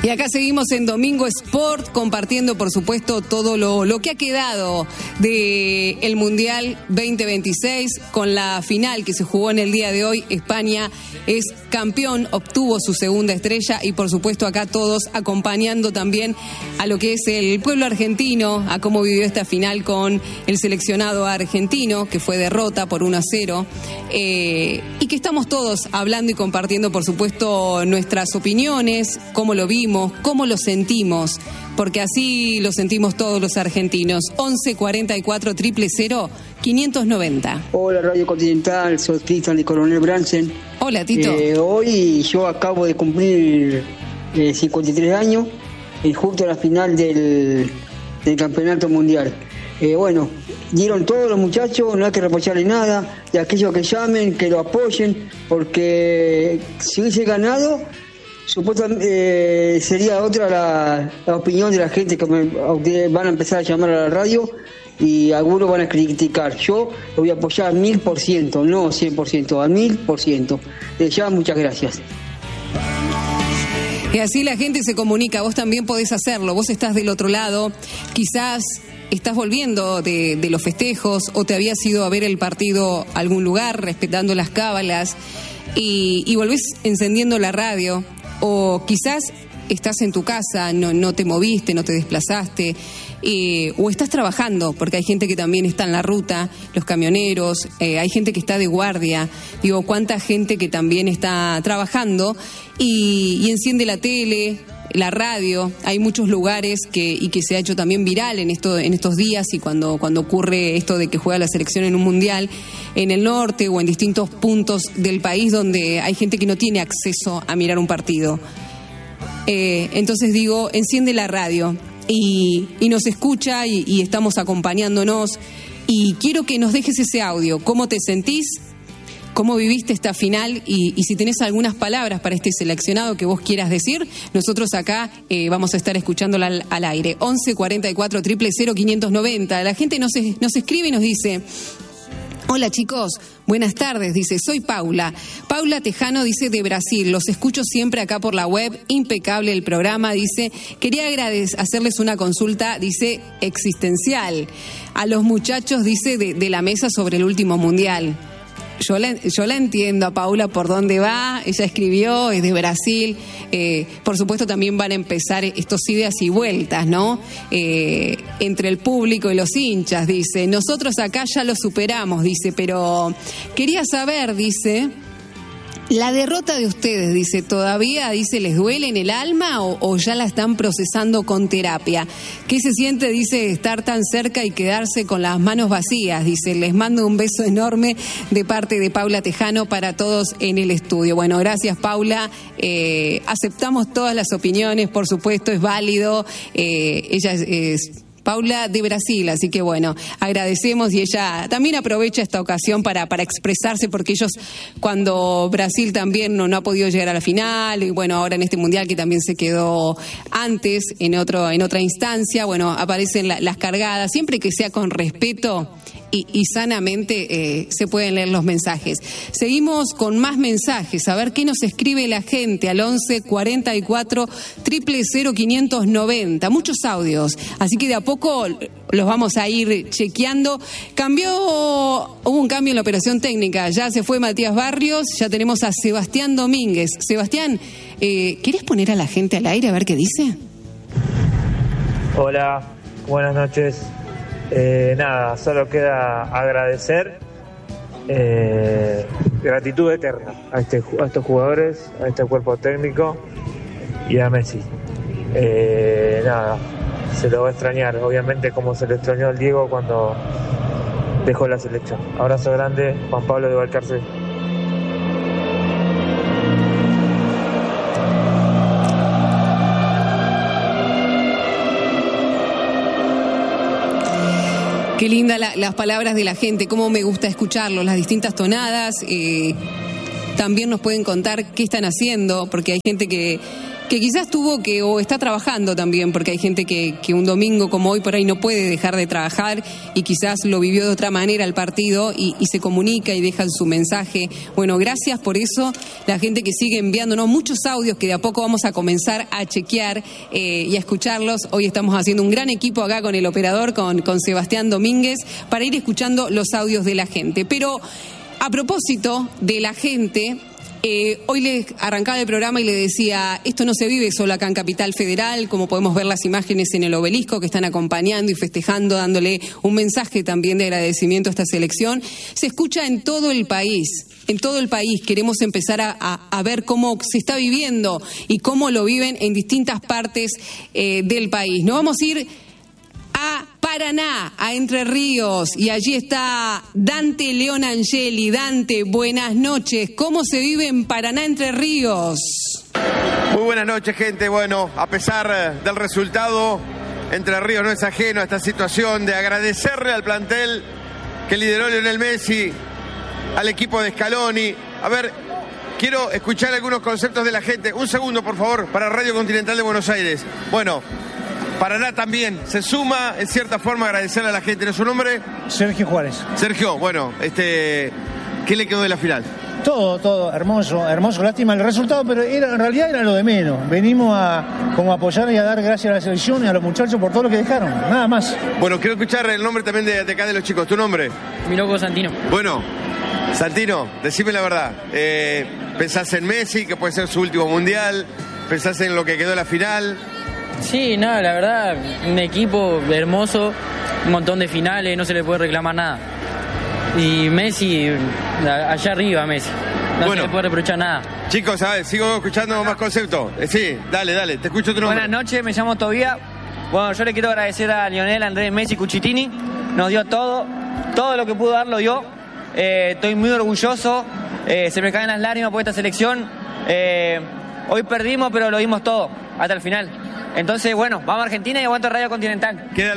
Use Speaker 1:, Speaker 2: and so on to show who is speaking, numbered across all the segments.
Speaker 1: Y acá seguimos en Domingo Sport, compartiendo, por supuesto, todo lo que ha quedado del Mundial 2026, con la final que se jugó en el día de hoy. España es campeón, obtuvo su segunda estrella y, por supuesto, acá todos acompañando también a lo que es el pueblo argentino, a cómo vivió esta final con el seleccionado argentino, que fue derrota por 1-0, y que estamos todos hablando y compartiendo, por supuesto, nuestras opiniones, cómo lo vimos, cómo lo sentimos, porque así lo sentimos todos los argentinos. 11 44 000 590.
Speaker 2: Hola Radio Continental, soy Cristian de Coronel Bransen.
Speaker 1: Hola Tito.
Speaker 2: Hoy yo acabo de cumplir 53 años, justo a la final del campeonato mundial. Bueno, dieron todos los muchachos, no hay que reprocharle nada, y aquellos que llamen, que lo apoyen, porque si hubiese ganado, supuestamente sería otra la opinión de la gente que van a empezar a llamar a la radio y algunos van a criticar. Yo lo voy a apoyar 1000%, no 100%, al 1000%. Ya, muchas gracias.
Speaker 1: Y así la gente se comunica, vos también podés hacerlo, vos estás del otro lado, quizás estás volviendo de los festejos o te habías ido a ver el partido a algún lugar respetando las cábalas y volvés encendiendo la radio, o quizás estás en tu casa, no te moviste, no te desplazaste, o estás trabajando, porque hay gente que también está en la ruta, los camioneros, hay gente que está de guardia, digo, cuánta gente que también está trabajando y enciende la tele, la radio. Hay muchos lugares que se ha hecho también viral en estos días, y cuando ocurre esto de que juega la selección en un mundial en el norte o en distintos puntos del país donde hay gente que no tiene acceso a mirar un partido. Entonces digo, enciende la radio y nos escucha y estamos acompañándonos, y quiero que nos dejes ese audio, cómo te sentís, cómo viviste esta final, y si tenés algunas palabras para este seleccionado que vos quieras decir, nosotros acá vamos a estar escuchándola al aire. 11 44 000 590. La gente nos escribe y nos dice: hola chicos, buenas tardes, dice, soy Paula Tejano, dice, de Brasil, los escucho siempre acá por la web, impecable el programa, dice, quería hacerles una consulta, dice, existencial, a los muchachos, dice, de la mesa sobre el último mundial. Yo la entiendo a Paula por dónde va, ella escribió, es de Brasil, por supuesto también van a empezar estos idas y vueltas, ¿no? Entre el público y los hinchas, dice, nosotros acá ya lo superamos, dice, pero quería saber, dice, la derrota de ustedes, dice, ¿todavía, dice, les duele en el alma o ya la están procesando con terapia? ¿Qué se siente, dice, estar tan cerca y quedarse con las manos vacías? Dice, les mando un beso enorme de parte de Paula Tejano para todos en el estudio. Bueno, gracias Paula, aceptamos todas las opiniones, por supuesto, es válido, ella es Paula de Brasil, así que bueno, agradecemos, y ella también aprovecha esta ocasión para expresarse, porque ellos, cuando Brasil también no ha podido llegar a la final, y bueno, ahora en este mundial que también se quedó antes, en otra instancia, bueno, aparecen las cargadas, siempre que sea con respeto y sanamente se pueden leer los mensajes. Seguimos con más mensajes, a ver qué nos escribe la gente al 11 44 000 590. Muchos audios, así que de a poco los vamos a ir chequeando. Hubo un cambio en la operación técnica, ya se fue Matías Barrios, ya tenemos a Sebastián Domínguez. Sebastián, ¿querés poner a la gente al aire a ver qué dice?
Speaker 3: Hola, buenas noches. Nada, solo queda agradecer, gratitud eterna a estos jugadores, a este cuerpo técnico y a Messi. Nada, se lo va a extrañar, obviamente, como se lo extrañó al Diego cuando dejó la selección. Abrazo grande, Juan Pablo de Valcarce.
Speaker 1: Qué linda las palabras de la gente, cómo me gusta escucharlo, las distintas tonadas. también nos pueden contar qué están haciendo, porque hay gente que quizás tuvo que, o está trabajando también, porque hay gente que un domingo como hoy por ahí no puede dejar de trabajar y quizás lo vivió de otra manera el partido y se comunica y dejan su mensaje. Bueno, gracias por eso, la gente que sigue enviándonos muchos audios que de a poco vamos a comenzar a chequear y a escucharlos. Hoy estamos haciendo un gran equipo acá con el operador, con Sebastián Domínguez, para ir escuchando los audios de la gente. Pero a propósito de la gente, hoy le arrancaba el programa y le decía, esto no se vive solo acá en Capital Federal, como podemos ver las imágenes en el Obelisco que están acompañando y festejando, dándole un mensaje también de agradecimiento a esta selección. Se escucha en todo el país. En todo el país queremos empezar a ver cómo se está viviendo y cómo lo viven en distintas partes del país. Nos vamos a ir a Paraná, a Entre Ríos, y allí está Dante León Angeli. Dante, buenas noches. ¿Cómo se vive en Paraná, Entre Ríos?
Speaker 4: Muy buenas noches, gente. Bueno, a pesar del resultado, Entre Ríos no es ajeno a esta situación de agradecerle al plantel que lideró Lionel Messi, al equipo de Scaloni. A ver, quiero escuchar algunos conceptos de la gente. Un segundo, por favor, para Radio Continental de Buenos Aires. Bueno, Paraná también se suma, en cierta forma, a agradecerle a la gente. ¿No es su nombre?
Speaker 5: Sergio Juárez.
Speaker 4: Sergio, bueno, ¿qué le quedó de la final?
Speaker 5: Todo, hermoso, lástima el resultado, pero en realidad era lo de menos. Venimos a apoyar y a dar gracias a la selección y a los muchachos por todo lo que dejaron, nada más.
Speaker 4: Bueno, quiero escuchar el nombre también de acá de los chicos. ¿Tu nombre?
Speaker 6: Mi loco Santino.
Speaker 4: Bueno, Santino, decime la verdad. ¿Pensás en Messi, que puede ser su último mundial? ¿Pensás en lo que quedó de la final?
Speaker 6: Sí, nada, la verdad, un equipo hermoso, un montón de finales, no se le puede reclamar nada. Y Messi, allá arriba Messi, no se le puede reprochar nada.
Speaker 4: Chicos, a ver, sigo escuchando más conceptos. Sí, dale, te escucho tu nombre.
Speaker 7: Buenas noches, me llamo Tobía. Bueno, yo le quiero agradecer a Lionel Andrés Messi Cuchitini, nos dio todo lo que pudo dar lo dio. Estoy muy orgulloso, se me caen las lágrimas por esta selección. Hoy perdimos, pero lo dimos todo, hasta el final. Entonces, bueno, vamos a Argentina y aguanto Radio Continental.
Speaker 4: Queda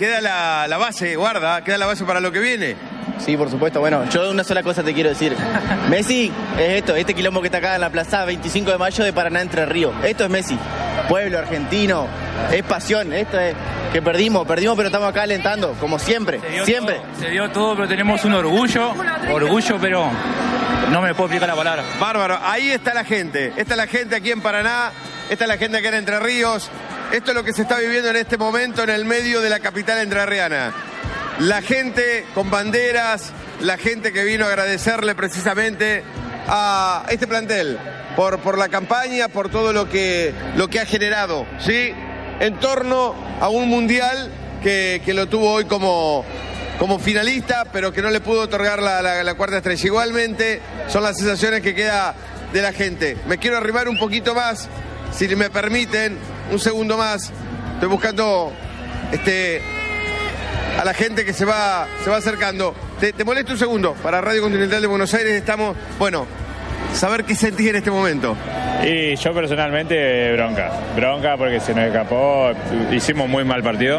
Speaker 4: la base, guarda, queda la base para lo que viene.
Speaker 8: Sí, por supuesto. Bueno, yo una sola cosa te quiero decir. Messi es este quilombo que está acá en la plaza 25 de mayo de Paraná, Entre Ríos. Esto es Messi. Pueblo argentino, es pasión. Esto es que perdimos, pero estamos acá alentando, como siempre, siempre.
Speaker 9: Se dio todo, pero tenemos un orgullo, pero no me puedo explicar la palabra.
Speaker 4: Bárbaro, ahí está la gente. Esta es la gente aquí en Paraná, esta es la gente aquí en Entre Ríos. Esto es lo que se está viviendo en este momento en el medio de la capital entrerriana. La gente con banderas, la gente que vino a agradecerle precisamente a este plantel por la campaña, por todo lo que ha generado, ¿sí? En torno a un mundial que lo tuvo hoy como finalista, pero que no le pudo otorgar la cuarta estrella. Igualmente, son las sensaciones que queda de la gente. Me quiero arrimar un poquito más, si me permiten, un segundo más. Estoy buscando a la gente que se va acercando. ¿Te molesta un segundo? Para Radio Continental de Buenos Aires estamos, bueno, saber qué sentís en este momento.
Speaker 3: Y yo personalmente bronca porque se nos escapó, hicimos muy mal partido.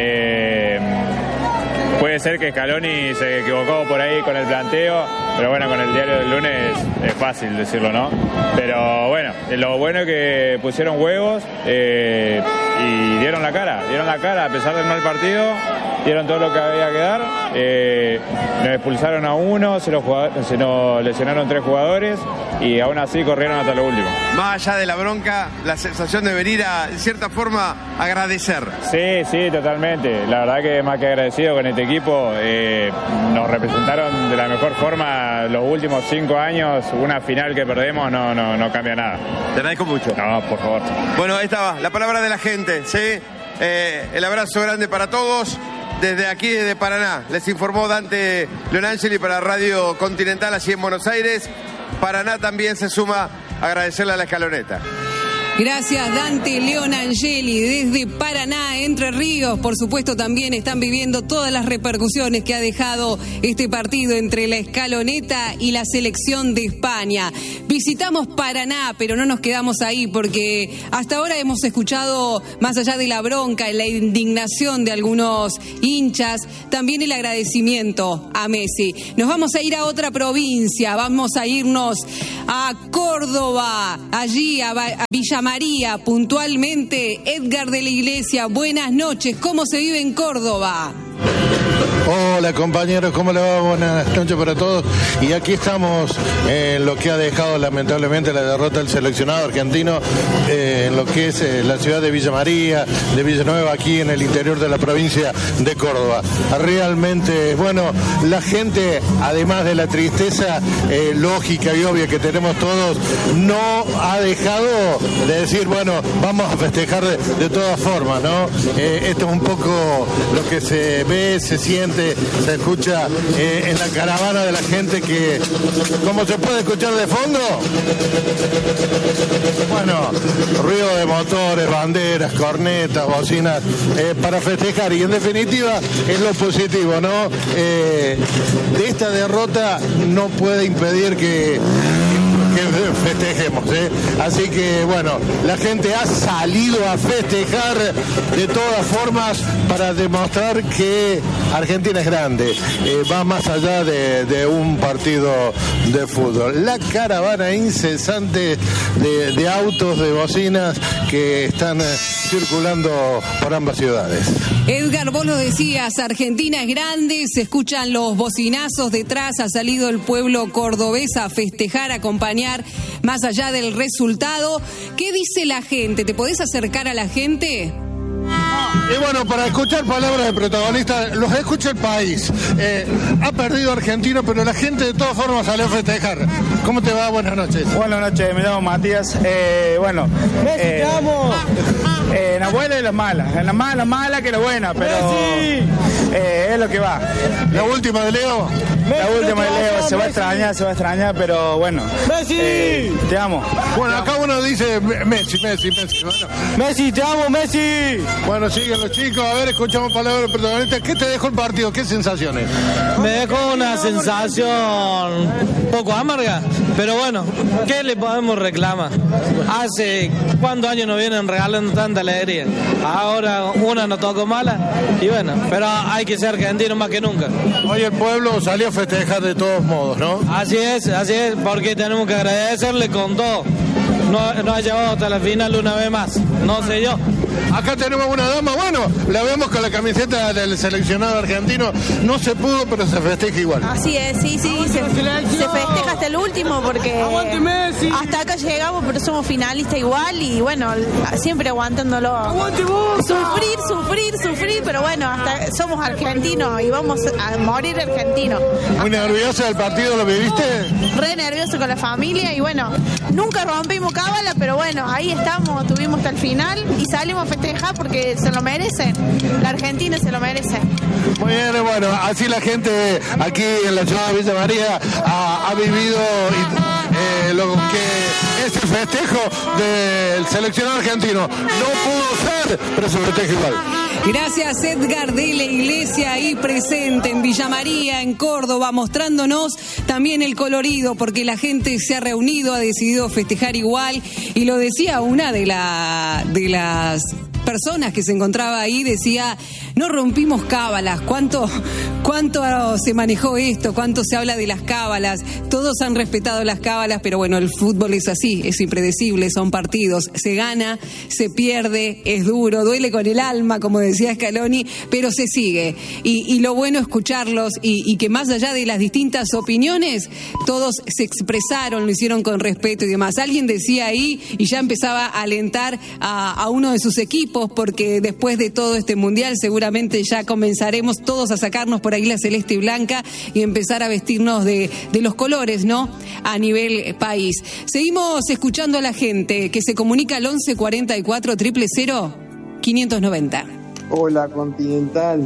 Speaker 3: Puede ser que Scaloni se equivocó por ahí con el planteo, pero bueno, con el diario del lunes es fácil decirlo, ¿no? Pero bueno, lo bueno es que pusieron huevos y dieron la cara a pesar del mal partido, dieron todo lo que había que dar. Nos expulsaron a uno, se nos lesionaron 3 jugadores y aún así corrieron hasta lo último.
Speaker 4: Más allá de la bronca, la sensación de venir a, en cierta forma, agradecer.
Speaker 3: Sí, totalmente. La verdad que más que agradecido con este equipo. Nos representaron de la mejor forma los últimos 5 años. Una final que perdemos no cambia nada.
Speaker 4: Te agradezco mucho.
Speaker 3: No, por favor.
Speaker 4: Bueno, ahí estaba la palabra de la gente, ¿sí? El abrazo grande para todos. Desde aquí, desde Paraná, les informó Dante León Angeli para Radio Continental, así en Buenos Aires. Paraná también se suma a agradecerle a la escaloneta.
Speaker 1: Gracias, Dante León Angeli, desde Paraná, Entre Ríos. Por supuesto, también están viviendo todas las repercusiones que ha dejado este partido entre la Escaloneta y la selección de España. Visitamos Paraná, pero no nos quedamos ahí, porque hasta ahora hemos escuchado, más allá de la bronca y la indignación de algunos hinchas, también el agradecimiento a Messi. Nos vamos a ir a otra provincia, vamos a irnos a Córdoba, allí a Villa María, puntualmente Edgar de la Iglesia. Buenas noches, ¿cómo se vive en Córdoba?
Speaker 10: Hola compañeros, ¿cómo les va? Buenas noches para todos. Y aquí estamos en lo que ha dejado lamentablemente la derrota del seleccionado argentino en lo que es la ciudad de Villa María, de Villanueva, aquí en el interior de la provincia de Córdoba. Realmente, bueno, la gente, además de la tristeza lógica y obvia que tenemos todos, no ha dejado de decir, bueno, vamos a festejar de todas formas, ¿no? Esto es un poco lo que se ve, se siente, se escucha en la caravana de la gente que, ¿cómo se puede escuchar de fondo? Bueno, ruido de motores, banderas, cornetas, bocinas, para festejar, y en definitiva es lo positivo, ¿no? De esta derrota no puede impedir que festejemos, Así que bueno, la gente ha salido a festejar de todas formas para demostrar que Argentina es grande, va más allá de un partido de fútbol. La caravana incesante de autos, de bocinas que están circulando por ambas ciudades.
Speaker 1: Edgar, vos lo decías, Argentina es grande, se escuchan los bocinazos detrás, ha salido el pueblo cordobés a festejar, a acompañar más allá del resultado. ¿Qué dice la gente? ¿Te podés acercar a la gente?
Speaker 10: Y bueno, para escuchar palabras de protagonistas, los escucha el país. Ha perdido Argentina, pero la gente de todas formas salió a festejar. ¿Cómo te va? Buenas noches.
Speaker 11: Buenas noches, me llamo Matías. Bueno,
Speaker 12: te amo.
Speaker 11: En la buena y la mala. En la mala que la buena, pero es lo que va.
Speaker 10: ¿La última de Leo?
Speaker 11: La última de Leo se va a extrañar, pero bueno.
Speaker 12: ¡Messi!
Speaker 11: Te amo.
Speaker 10: Bueno, acá uno dice Messi. Bueno.
Speaker 12: Messi, te amo, Messi.
Speaker 10: Bueno, siguen los chicos. A ver, escuchamos palabras del protagonista. ¿Qué te dejó el partido? ¿Qué sensaciones?
Speaker 12: Me dejó una sensación un poco amarga, pero bueno, ¿qué le podemos reclamar? Hace cuántos años nos vienen regalando tanta alegría. Ahora una nos tocó mala y bueno, pero hay que ser argentino más que nunca.
Speaker 10: Hoy el pueblo salió a festejar de todos modos, ¿no?
Speaker 12: Así es, porque tenemos que agradecerle con todo. Nos ha llevado hasta la final una vez más, no sé yo.
Speaker 10: Acá tenemos una dama, bueno, la vemos con la camiseta del seleccionado argentino, no se pudo, pero se festeja igual.
Speaker 13: Así es, sí, se festeja hasta el último porque hasta acá llegamos, pero somos finalistas igual y bueno, siempre aguantándolo. Sufrir, pero bueno, hasta somos argentinos y vamos a morir argentinos.
Speaker 10: ¿Muy nerviosa del partido, lo viviste?
Speaker 13: Re nervioso con la familia y bueno, nunca rompimos cábala, pero bueno, ahí estamos, tuvimos hasta el final y salimos a festejar porque se lo merecen, la Argentina se lo merece.
Speaker 10: Muy bien, bueno, así la gente aquí en la ciudad de Villa María ha vivido lo que es el festejo del seleccionado argentino. No pudo ser, pero se festeja igual.
Speaker 1: Gracias, Edgar de la Iglesia, ahí presente en Villa María, en Córdoba, mostrándonos también el colorido, porque la gente se ha reunido, ha decidido festejar igual, y lo decía una de las personas que se encontraba ahí, decía, no rompimos cábalas, cuánto se manejó esto, cuánto se habla de las cábalas, todos han respetado las cábalas, pero bueno, el fútbol es así, es impredecible, son partidos, se gana, se pierde, es duro, duele con el alma, como decía Scaloni, pero se sigue, y lo bueno es escucharlos, y que más allá de las distintas opiniones, todos se expresaron, lo hicieron con respeto y demás. Alguien decía ahí, y ya empezaba a alentar a uno de sus equipos, porque después de todo este mundial seguramente ya comenzaremos todos a sacarnos por ahí la celeste y blanca y empezar a vestirnos de los colores, ¿no? A nivel país. Seguimos escuchando a la gente que se comunica al 11 44 000 590.
Speaker 14: Hola, Continental.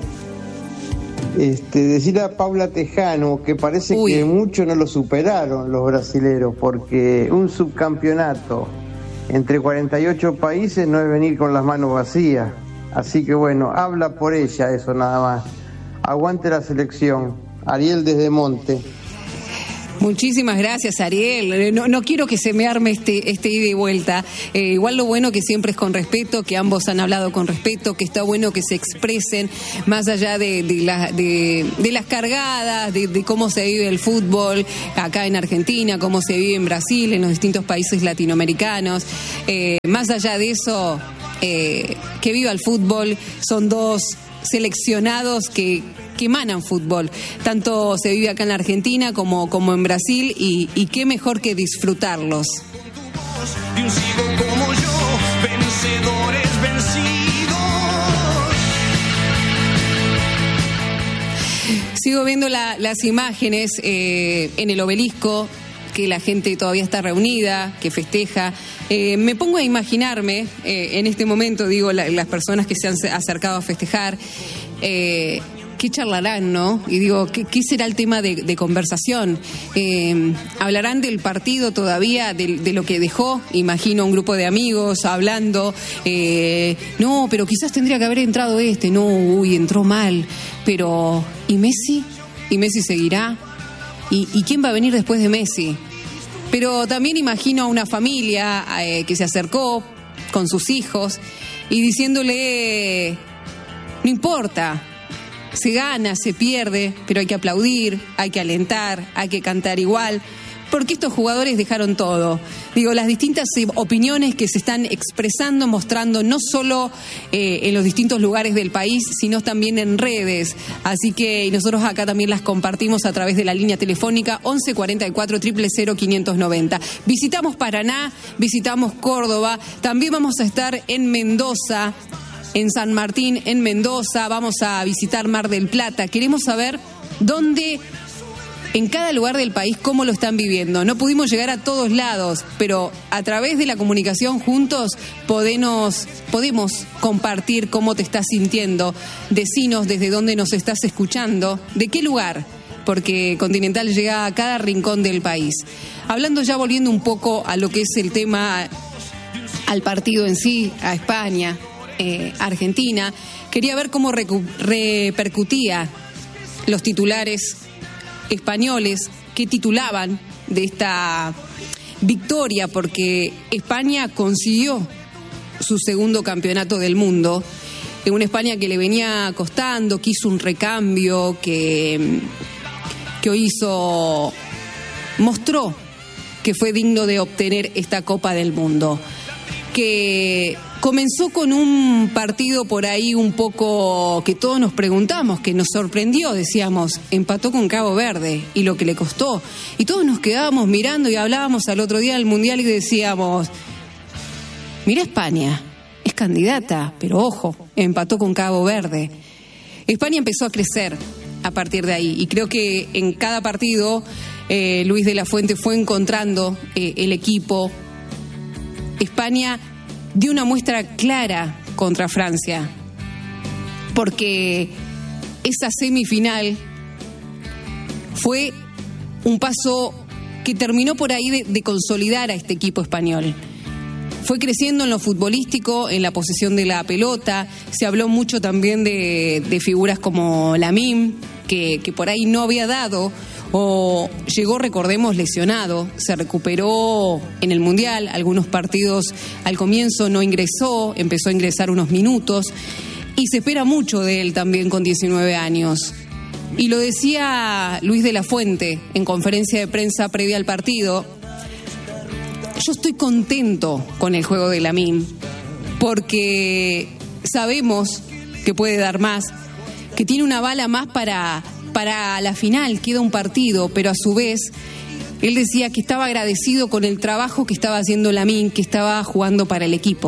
Speaker 14: Decir a Paula Tejano que parece que mucho no lo superaron los brasileros, porque un subcampeonato entre 48 países no es venir con las manos vacías. Así que bueno, habla por ella eso nada más. Aguante la selección. Ariel desde Monte.
Speaker 1: Muchísimas gracias, Ariel. No quiero que se me arme este ida y vuelta. Igual lo bueno que siempre es con respeto, que ambos han hablado con respeto, que está bueno que se expresen más allá de las cargadas, de cómo se vive el fútbol acá en Argentina, cómo se vive en Brasil, en los distintos países latinoamericanos. Más allá de eso, que viva el fútbol. Son dos seleccionados que emanan fútbol. Tanto se vive acá en la Argentina como en Brasil y qué mejor que disfrutarlos.
Speaker 15: De un ciego como yo, vencedores vencidos.
Speaker 1: Sigo viendo las imágenes en el obelisco, que la gente todavía está reunida, que festeja. Me pongo a imaginarme, en este momento, digo, las personas que se han acercado a festejar, ¿qué charlarán, no? Y digo, ¿qué será el tema de conversación? ¿Hablarán del partido todavía, de lo que dejó? Imagino un grupo de amigos hablando, no, pero quizás tendría que haber entrado no, entró mal, pero ¿y Messi? ¿Y Messi seguirá? ¿Y quién va a venir después de Messi? Pero también imagino a una familia que se acercó con sus hijos y diciéndole, no importa, se gana, se pierde, pero hay que aplaudir, hay que alentar, hay que cantar igual, porque estos jugadores dejaron todo. Digo, las distintas opiniones que se están expresando, mostrando no solo en los distintos lugares del país, sino también en redes. Así que nosotros acá también las compartimos a través de la línea telefónica 11 44 000 590. Visitamos Paraná, visitamos Córdoba, también vamos a estar en Mendoza, en San Martín, en Mendoza, vamos a visitar Mar del Plata. Queremos saber dónde, en cada lugar del país, cómo lo están viviendo. No pudimos llegar a todos lados, pero a través de la comunicación juntos podemos compartir cómo te estás sintiendo. Decinos desde dónde nos estás escuchando, de qué lugar, porque Continental llega a cada rincón del país. Hablando ya, volviendo un poco a lo que es el tema, al partido en sí, a España, Argentina, quería ver cómo repercutía los titulares españoles que titulaban de esta victoria, porque España consiguió su segundo campeonato del mundo, en una España que le venía costando, que hizo un recambio, que mostró que fue digno de obtener esta Copa del Mundo, que comenzó con un partido por ahí un poco que todos nos preguntamos, que nos sorprendió, decíamos, empató con Cabo Verde y lo que le costó. Y todos nos quedábamos mirando y hablábamos al otro día del Mundial y decíamos, mira España, es candidata, pero ojo, empató con Cabo Verde. España empezó a crecer a partir de ahí y creo que en cada partido Luis de la Fuente fue encontrando el equipo. España dio una muestra clara contra Francia, porque esa semifinal fue un paso que terminó por ahí de consolidar a este equipo español. Fue creciendo en lo futbolístico, en la posesión de la pelota. Se habló mucho también de figuras como Lamine, que por ahí no había dado, o llegó, recordemos, lesionado, se recuperó en el Mundial, algunos partidos al comienzo no ingresó, empezó a ingresar unos minutos, y se espera mucho de él también con 19 años. Y lo decía Luis de la Fuente en conferencia de prensa previa al partido, yo estoy contento con el juego de Lamine, porque sabemos que puede dar más, que tiene una bala más para la final, queda un partido, pero a su vez él decía que estaba agradecido con el trabajo que estaba haciendo Lamine, que estaba jugando para el equipo.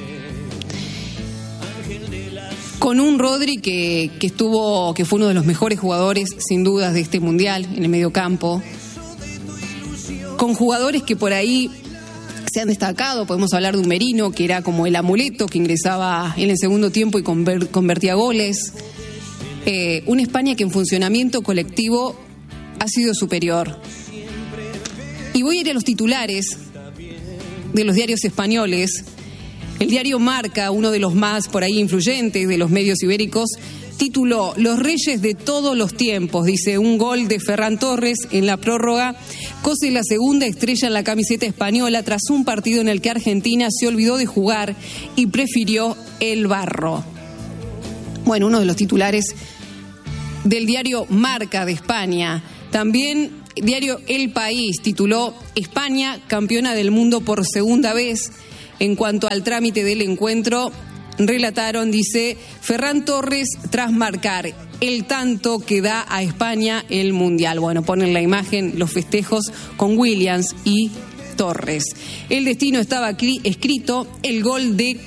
Speaker 1: Con un Rodri que fue uno de los mejores jugadores, sin dudas, de este Mundial, en el mediocampo. Con jugadores que por ahí se han destacado, podemos hablar de un Merino, que era como el amuleto, que ingresaba en el segundo tiempo y convertía goles. Una España que en funcionamiento colectivo ha sido superior. Y voy a ir a los titulares de los diarios españoles. El diario Marca, uno de los más por ahí influyentes de los medios ibéricos, tituló "Los reyes de todos los tiempos", dice, un gol de Ferran Torres en la prórroga cose la segunda estrella en la camiseta española tras un partido en el que Argentina se olvidó de jugar y prefirió el barro. Bueno, uno de los titulares del diario Marca de España. También diario El País tituló "España campeona del mundo por segunda vez". En cuanto al trámite del encuentro, relataron, dice, Ferran Torres tras marcar el tanto que da a España el Mundial. Bueno, ponen la imagen, los festejos con Williams y Torres. El destino estaba aquí escrito, el gol de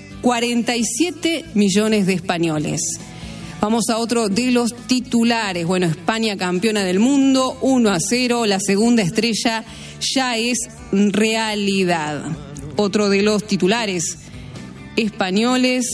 Speaker 1: 47 millones de españoles. Vamos a otro de los titulares. Bueno, España campeona del mundo, 1-0, la segunda estrella ya es realidad. Otro de los titulares españoles,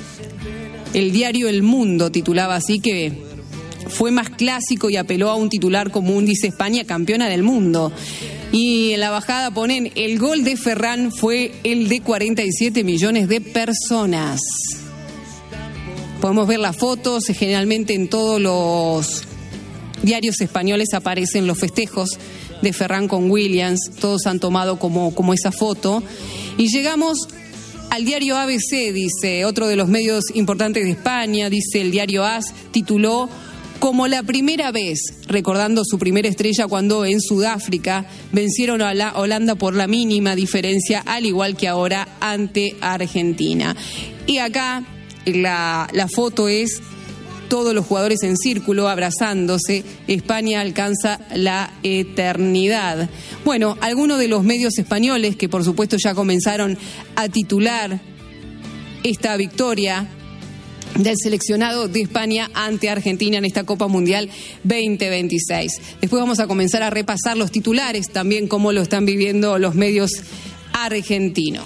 Speaker 1: el diario El Mundo titulaba así, que fue más clásico y apeló a un titular común, dice España campeona del mundo. Y en la bajada ponen, el gol de Ferran fue el de 47 millones de personas. Podemos ver las fotos, generalmente en todos los diarios españoles aparecen los festejos de Ferran con Williams, todos han tomado como esa foto. Y llegamos al diario ABC, dice, otro de los medios importantes de España, dice el diario AS, tituló "Como la primera vez", recordando su primera estrella cuando en Sudáfrica vencieron a la Holanda por la mínima diferencia, al igual que ahora ante Argentina. Y acá la foto es todos los jugadores en círculo abrazándose. España alcanza la eternidad. Bueno, algunos de los medios españoles que por supuesto ya comenzaron a titular esta victoria del seleccionado de España ante Argentina en esta Copa Mundial 2026. Después vamos a comenzar a repasar los titulares, también cómo lo están viviendo los medios argentinos.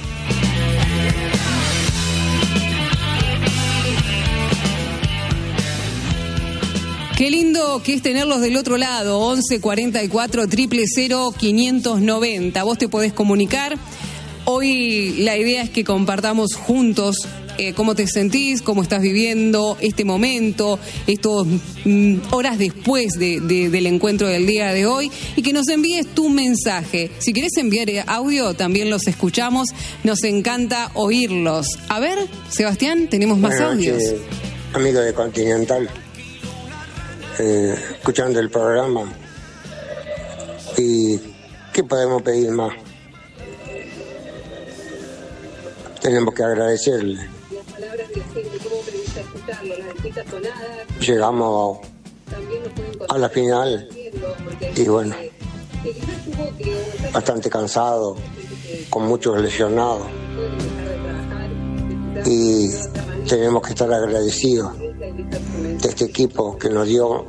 Speaker 1: Qué lindo que es tenerlos del otro lado, 11 44 000 590. Vos te podés comunicar. Hoy la idea es que compartamos juntos cómo te sentís, cómo estás viviendo este momento, estos horas después del encuentro del día de hoy, y que nos envíes tu mensaje. Si querés enviar audio, también los escuchamos, nos encanta oírlos. A ver, Sebastián, tenemos más audios.
Speaker 16: Amigo de Continental. Escuchando el programa, y ¿qué podemos pedir más? Tenemos que agradecerle. Llegamos a la final y bueno, bastante cansado, con muchos lesionados, y tenemos que estar agradecidos de este equipo que nos dio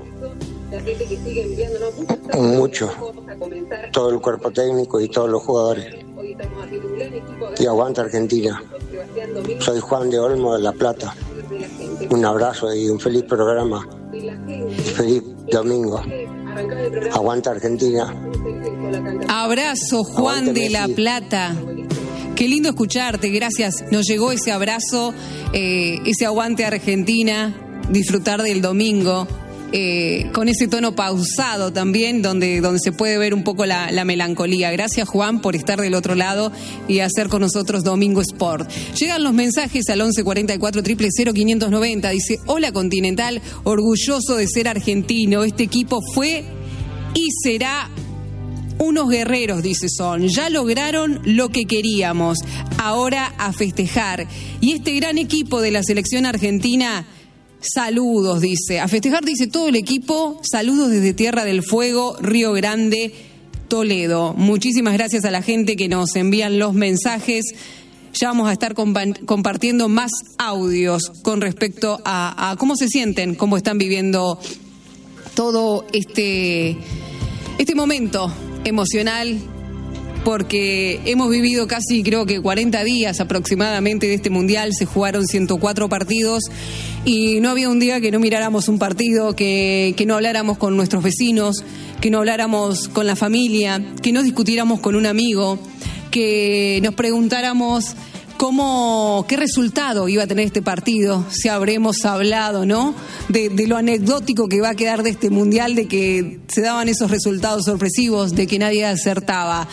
Speaker 16: mucho, todo el cuerpo técnico y todos los jugadores. Y aguanta Argentina. Soy Juan de Olmo de La Plata. Un abrazo y un feliz programa. Feliz domingo. Aguanta Argentina.
Speaker 1: Abrazo, Juan
Speaker 16: Aguante,
Speaker 1: de La
Speaker 16: Messi.
Speaker 1: Plata. Qué lindo escucharte, gracias. Nos llegó ese abrazo, ese aguante Argentina, disfrutar del domingo, con ese tono pausado también, donde se puede ver un poco la melancolía. Gracias, Juan, por estar del otro lado y hacer con nosotros Domingo Sport. Llegan los mensajes al 11 44 000 590. Dice, hola Continental, orgulloso de ser argentino. Este equipo fue y será unos guerreros, dice Son. Ya lograron lo que queríamos. Ahora a festejar. Y este gran equipo de la selección argentina, saludos, dice. A festejar, dice todo el equipo. Saludos desde Tierra del Fuego, Río Grande, Toledo. Muchísimas gracias a la gente que nos envían los mensajes. Ya vamos a estar compartiendo más audios con respecto a cómo se sienten, cómo están viviendo todo este momento emocional, porque hemos vivido casi, creo que 40 días aproximadamente de este mundial. Se jugaron 104 partidos y no había un día que no miráramos un partido, que no habláramos con nuestros vecinos, que no habláramos con la familia, que no discutiéramos con un amigo, que nos preguntáramos qué resultado iba a tener este partido, si habremos hablado, ¿no? De lo anecdótico que va a quedar de este mundial, de que se daban esos resultados sorpresivos, de que nadie acertaba.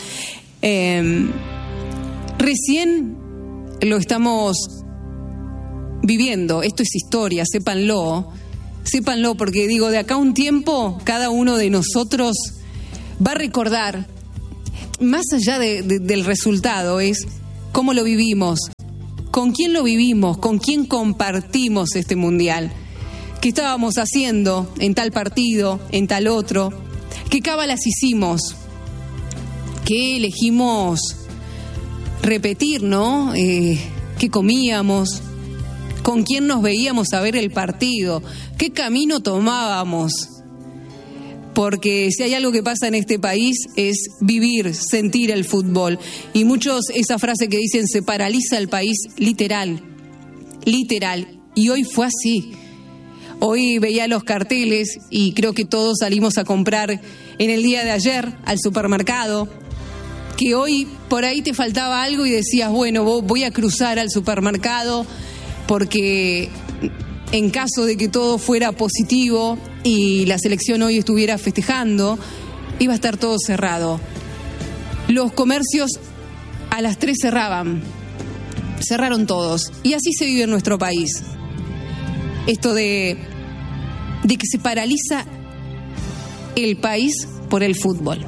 Speaker 1: Recién lo estamos viviendo, esto es historia, sépanlo, porque digo, de acá a un tiempo, cada uno de nosotros va a recordar, más allá del resultado, es cómo lo vivimos, con quién lo vivimos, con quién compartimos este mundial, qué estábamos haciendo en tal partido, en tal otro, qué cábalas hicimos, qué elegimos repetir, ¿no? Qué comíamos, con quién nos veíamos a ver el partido, qué camino tomábamos. Porque si hay algo que pasa en este país es vivir, sentir el fútbol. Y muchos, esa frase que dicen, se paraliza el país, literal. Y hoy fue así. Hoy veía los carteles y creo que todos salimos a comprar en el día de ayer al supermercado. Que hoy por ahí te faltaba algo y decías, bueno, voy a cruzar al supermercado porque en caso de que todo fuera positivo y la selección hoy estuviera festejando, iba a estar todo cerrado. Los comercios a las 3 cerraban, cerraron todos. Y así se vive en nuestro país. Esto de que se paraliza el país por el fútbol.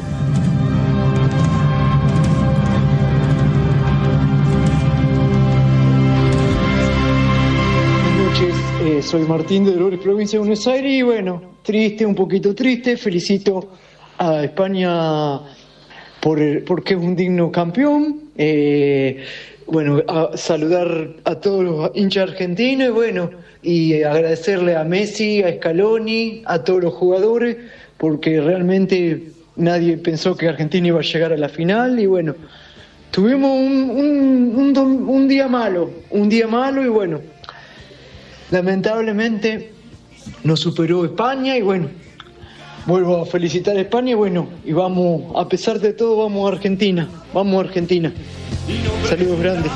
Speaker 17: Soy Martín de Dolores, provincia de Buenos Aires, y bueno, un poquito triste. Felicito a España porque es un digno campeón. Bueno, a saludar a todos los hinchas argentinos y bueno, y agradecerle a Messi, a Scaloni, a todos los jugadores, porque realmente nadie pensó que Argentina iba a llegar a la final. Y bueno, tuvimos un día malo y bueno, lamentablemente nos superó España y bueno, vuelvo a felicitar a España y bueno, y vamos, a pesar de todo, vamos a Argentina. Saludos grandes.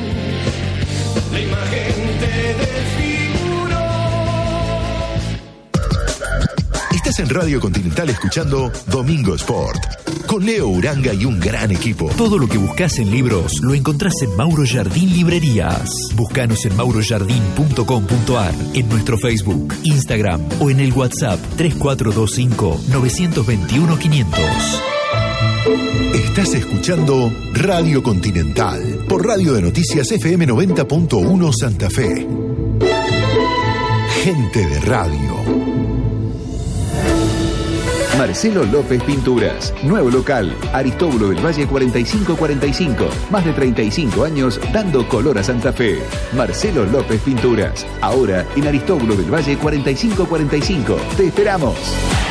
Speaker 18: Estás en Radio Continental escuchando Domingo Sport, con Leo Uranga y un gran equipo.
Speaker 19: Todo lo que buscas en libros lo encontrás en Mauro Jardín Librerías. Búscanos en maurojardín.com.ar, en nuestro Facebook, Instagram o en el WhatsApp 3425-921-500.
Speaker 18: Estás escuchando Radio Continental por Radio de Noticias FM 90.1 Santa Fe. Gente de radio.
Speaker 20: Marcelo López Pinturas, nuevo local, Aristóbulo del Valle 4545, más de 35 años dando color a Santa Fe. Marcelo López Pinturas, ahora en Aristóbulo del Valle 4545. ¡Te esperamos!